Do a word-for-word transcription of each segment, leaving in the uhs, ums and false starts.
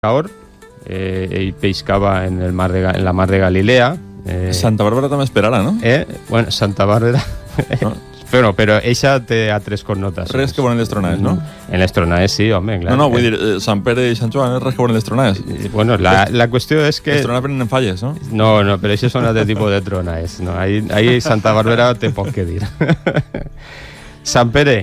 pescador, eh, ell pescava en, el mar de, en la mar de Galilea. Eh, Santa Bàrbara també esperarà, no? Eh? Bueno, Santa Bàrbara... No. Però, però eixa té altres connotacions. Res que volen les tronades, no? En les tronades sí, home, clar. No, no, vull dir, eh, Sant Pere i Sant Joan, res que volen les tronades. Bueno, la, la qüestió és que... Les tronades prenen falles, no? No, no, però això són altres tipus de tronades. No? Ahí, ahí Santa Bàrbara té poc que dir. Sant Pere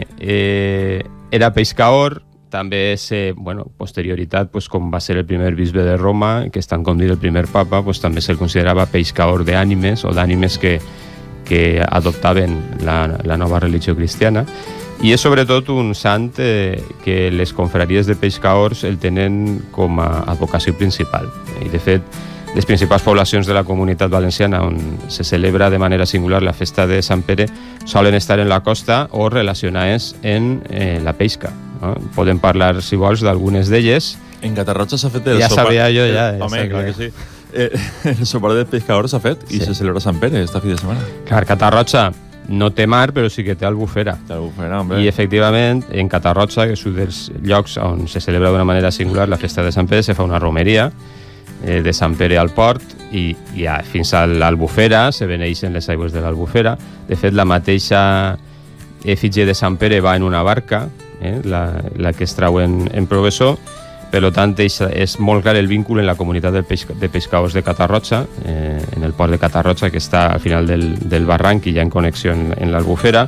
eh, era pescador, també és, eh, bueno, posterioritat, pues, com va ser el primer bisbe de Roma, que estan com dir el primer papa, pues, també se'l considerava pescador d'ànimes, o d'ànimes que que adoptaven la, la nova religió cristiana, i és sobretot un sant eh, que les confraries de pescadors el tenen com a advocació principal. I de fet, les principals poblacions de la comunitat valenciana on se celebra de manera singular la festa de Sant Pere solen estar en la costa o relacionades en eh, la pesca. No? Podem parlar, si vols, d'algunes d'elles. En Catarroja s'ha fet el ja sopar... sabia jo, ja. ja Home, clar que sí. Eh, el sopar de pescador s'ha fet i sí. Se celebra Sant Pere esta fi de setmana. Clar, Catarroja no té mar, però sí que té albufera. Té albufera, hombre. I, efectivament, en Catarroja, que és un dels llocs on se celebra d'una manera singular la festa de Sant Pere, se fa una romeria eh, de Sant Pere al port i, i ja, fins a l'Albufera se beneixen les aigües de l'Albufera. De fet, la mateixa efígie de Sant Pere va en una barca, eh, la, la que es trau en, en Provessó. Per tant, és, és molt clar el vínculo en la comunitat de, pesca, de pescadors de Catarroja, eh, en el port de Catarroja, que està al final del, del barranc i ja en connexió en, en l'Albufera,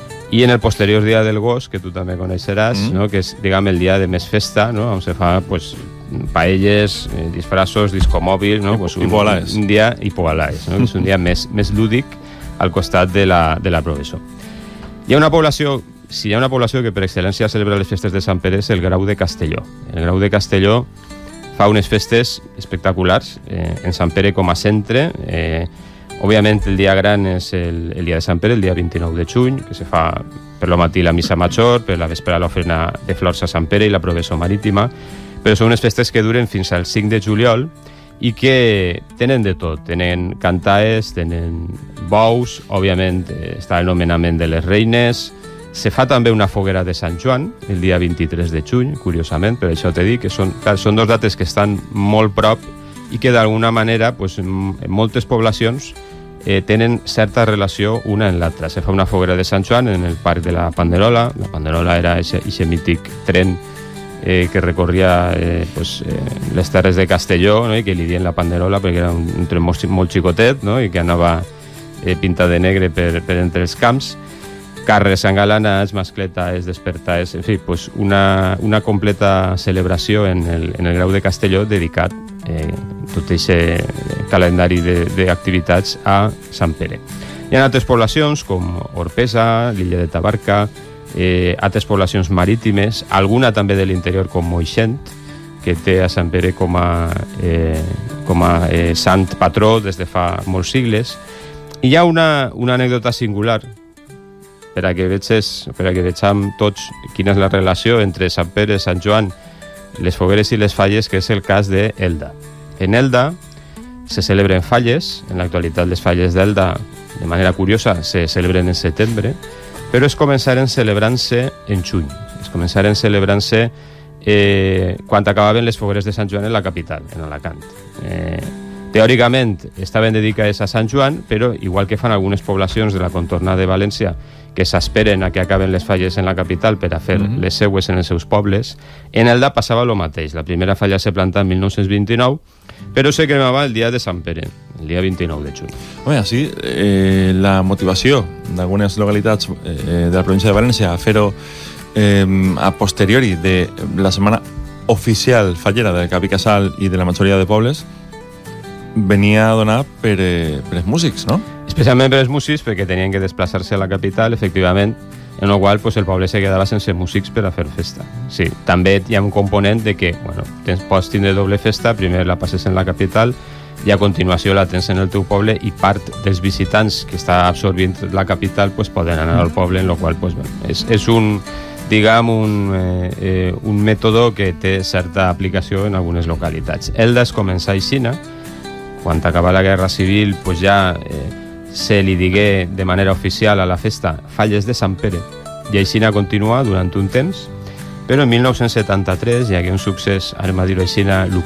i en el posterior dia del gos, que tu també coneixeràs, mm. no? Que és, diguem, el dia de més festa, no? On se fa, pues, paelles, eh, disfraços, discomòbil, no? Pues un, un dia i poalaes, no? Que és un dia més, més lúdic al costat de la, de la Provessó. Hi ha una població... Si hi ha una població que per excel·lència celebra les festes de Sant Pere és el Grau de Castelló. El Grau de Castelló fa unes festes espectaculars, eh, en Sant Pere com a centre. Eh, òbviament el dia gran és el, el dia de Sant Pere, el dia vint-i-nou de juny, que se fa per lo matí la missa major, per la vespre l'ofrena de flors a Sant Pere i la Provessó marítima, però són unes festes que duren fins al cinc de juliol i que tenen de tot. Tenen cantaes, tenen bous, òbviament eh, està el nomenament de les reines. Se fa també una foguera de Sant Joan, el dia vint-i-tres de juny, curiosament, per això t'he dit que són, són dos dates que estan molt prop i que d'alguna manera, pues, en moltes poblacions eh, tenen certa relació una en l'altra. Se fa una foguera de Sant Joan en el parc de la Panderola. La Panderola era aquest mític tren eh, que recorria eh, pues, eh, les terres de Castelló, no? I que li dien la Panderola perquè era un, un tren molt, molt xicotet, no? I que anava eh, pintat de negre per, per entre els camps. Carres engalanats, mascletes, despertaes, en fi, pues una, una completa celebració en el, en el Grau de Castelló dedicat eh, tot aquest calendari d'activitats a Sant Pere. Hi ha altres poblacions com Orpesa, l'illa de Tabarca, eh, altres poblacions marítimes, alguna també de l'interior com Moixent, que té a Sant Pere com a, eh, com a eh, sant patró des de fa molts sigles. I hi ha una, una anècdota singular per a que veges, per a que vegem tots quina és la relació entre Sant Pere, Sant Joan, les fogueres i les falles, que és el cas d'Elda. En Elda se celebren falles, en l'actualitat les falles d'Elda, de manera curiosa, se celebren en setembre, però es començaren celebrant-se en juny. Es començaren celebrant-se eh, quan acabaven les fogueres de Sant Joan en la capital, en Alacant. Eh, teòricament estaven dedicades a Sant Joan, però igual que fan algunes poblacions de la contorna de València que s'esperen a que acaben les falles en la capital per a fer mm-hmm. les seues en els seus pobles, en Elda passava el mateix. La primera falla se planta en mil nou-cents vint-i-nou, però se cremava el dia de Sant Pere, el dia vint-i-nou de juny. Bé, així, eh, la motivació d'algunes localitats eh, de la província de València a fer-ho eh, a posteriori de la setmana oficial fallera de Cap i Casal i de la majoria de pobles venia a donar per, eh, per els músics, no? Especialment per els músics, perquè tenien que desplaçar-se a la capital, efectivament, en el qual pues, el poble se quedava sense músics per a fer festa. Sí, també hi ha un component de que, bueno, tens, pots tindre doble festa, primer la passes en la capital i a continuació la tens en el teu poble i part dels visitants que està absorbint la capital pues, poden anar al poble, en el qual pues, bueno, és, és un, diguem, un, eh, eh, un mètode que té certa aplicació en algunes localitats. Elda es comença a Xina, quan acaba la Guerra Civil, pues ja eh, se li digué de manera oficial a la festa falles de Sant Pere, i així continua durant un temps, Però en mil nou-cents setanta-tres hi hagué un succés, anem a dir-ho així,